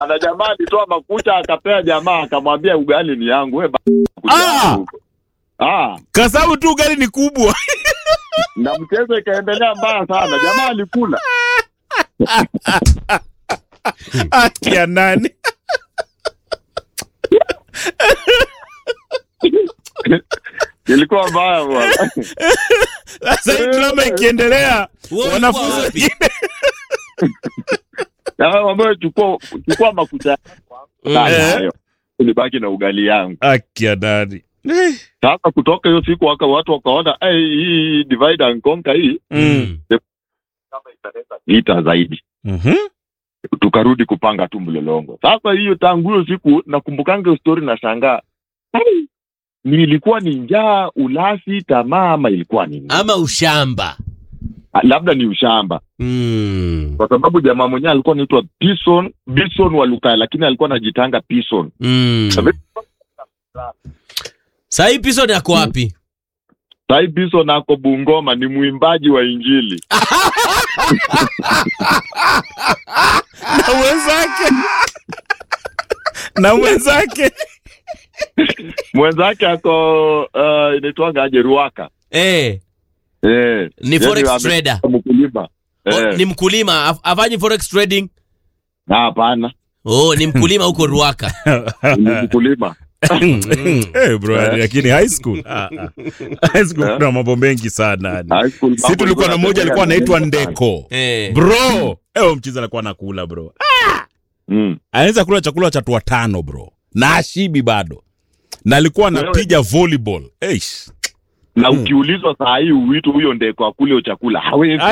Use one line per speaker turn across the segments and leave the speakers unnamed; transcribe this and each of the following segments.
Ana jamaa alitoa makucha akapea jamaa akamwambia ugali ni yangu wewe.
Kwa sababu tu ugali ni kubwa.
Na mchezo ikaendelea mbaya sana. Jamaa alikula.
Atia nani?
Ilikuwa mbaya bwana.
Sasa hii drama ikiendelea wanafunzi wengine
ambao chukua makucha hayo nibaki na ugali yangu.
Akia nani?
Sasa kutoka hiyo siku watu wakaona hii divide and conquer hii kama italeta vita zaidi. Tukarudi kupanga tu mlolongo. Sasa hiyo tangu hiyo siku nakumbukanga story na shangaa. Nilikuwa ni njaa, ulasi, tamaa ama ilikuwa nini?
Ama ushamba.
Labda ni ushamba. Kwa sababu jamaa mwenyewe alikuwa anaitwa Bison wa Luka, lakini alikuwa anajitanga Pison.
Sasa Pison yako wapi?
Sasa Bison ako Bungoma, ni muimbaji wa Injili.
Na mwenzake ako
inaitwa aje Ruaka.
Ni forex trader.
Mkulima.
Ni mkulima, afanyi forex trading?
Hapana.
Ni mkulima huko Ruaka.
Ni mkulima.
Bro, lakini high school kuna mambo mengi sana. Sisi tulikuwa na mmoja alikuwa anaitwa Ndeko. Bro, mchiza alikuwa anakula bro. Anaweza kula chakula cha watu 5 bro. Na ashibi bado. Na alikuwa anapiga volleyball.
Na ukiulizwa saa hii uitu huyo Ndeko akule chakula hawezi.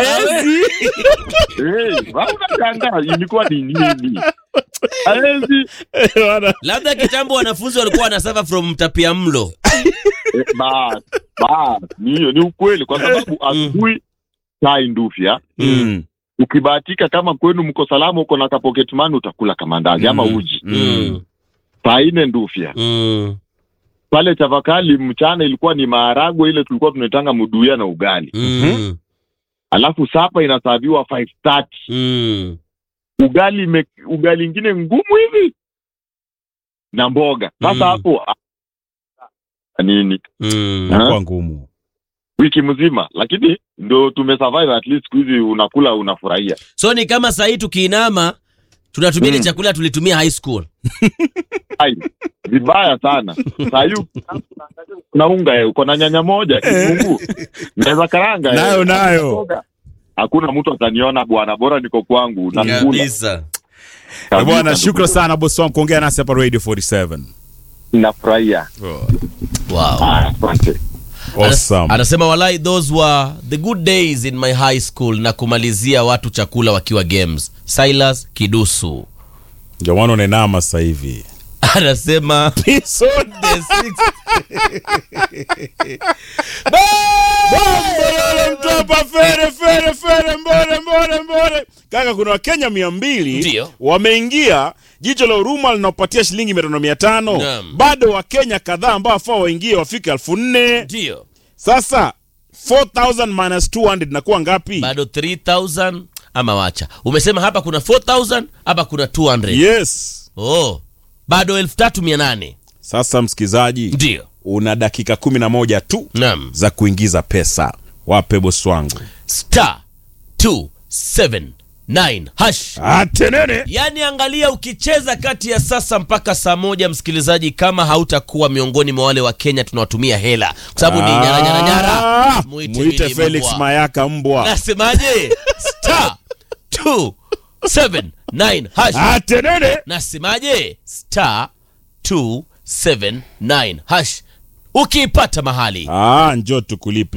Unashangaa ilikuwa ni nini? Hawezi.
Labda kitambo wanafunzi walikuwa wanasuffer from mtapia mlo.
Ni ukweli kwa sababu asubuhi chai ndufia. Ukibahatika kama kwenu mko salama uko na pocket money utakula kamandazi ama uji. Saa 4 ndufia. Pale Chavakali mchana ilikuwa ni maharagwe ile tulikuwa tunatanga muduya na ugali. Alafu sapa inasaviwa 5:30. Ugali ingine ngumu hivi na mboga. Sasa hapo nini?
Kwa ngumu.
Wiki mzima lakini ndio tumesurvive at least hizi unakula unafurahia.
So ni kama saa hii tukiinama tunatumia chakula tulitumia high school.
Vibaya sana. Saa hiyo kuna unga uko na nyanya moja kifungu. Naweza karanga
nayo.
Hakuna mtu ataniona bwana, bora niko kwangu na kula.
Kabisa.
Bwana shukrani sana boss wangu kuongea nasi hapa Radio 47.
Ninafurahia.
Wow.
Awesome.
Anasema walai those were the good days in my high school na kumalizia watu chakula wakiwa games. Silas Kidusu.
Ndio wana nenama sasa hivi.
Anasema
episode 6. Bomba mtopa fere mbore. Kaka kuna Wakenya 200 wameingia jicho la huruma linapatia shilingi 500. Bado Wakenya kadhaa ambao wafaa waingie wafike 4000.
Ndio.
Sasa 4000 minus 200 nakuwa ngapi?
Bado 3000 ama wacha. Umesema hapa kuna 4000, hapa kuna 200.
Yes.
Bado 3800.
Sasa msikizaji,
ndio
una dakika 11 tu za kuingiza pesa. Wape boss wangu *279# atenene.
Yani angalia ukicheza kati ya sasa mpaka saa 1 msikilizaji, kama hautakuwa miongoni mwa wale wa Kenya tunawatumia hela kwa sababu ni nyara.
Muite Felix Mayaka mbwa.
Nasemaje? *279#
atenene.
Nasemaje? *279# ukiipata mahali
njoo tukulipe.